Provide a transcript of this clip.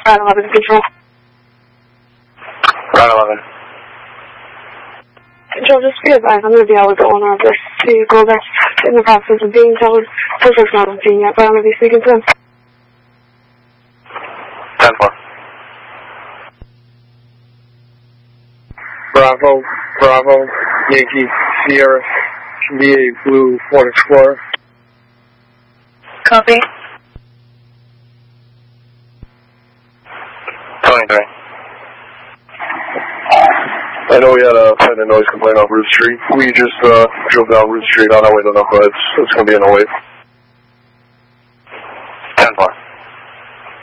Ride 11 Control. Ride 11. Control, just be advised, I'm going to be able to go on this vehicle that's in the process of being towed. Perfect's not on scene yet, but I'm going to be speaking to him. 10-4. Bravo, Yankee, Sierra, VA Blue, Ford Explorer. Copy. 23. I know we had a noise complaint off Route Street. We just drove down Route Street on our way to Knuckleheads. It's going to be in the way.